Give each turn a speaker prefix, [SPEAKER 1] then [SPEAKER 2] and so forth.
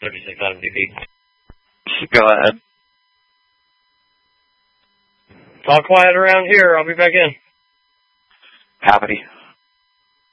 [SPEAKER 1] 36 Adam DP.
[SPEAKER 2] Go ahead.
[SPEAKER 1] It's all quiet around here. I'll be back in.
[SPEAKER 2] Howdy.